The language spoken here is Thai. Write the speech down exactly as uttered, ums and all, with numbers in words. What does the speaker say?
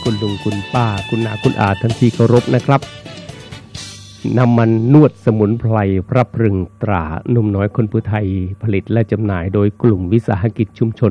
คุณลุงคุณป้าคุณนาคุณอาท่านที่เคารพนะครับน้ำมันนวดสมุนไพรพระพรึงตราหนุ่มน้อยคนผู้ไทยผลิตและจำหน่ายโดยกลุ่มวิสาหกิจชุมชน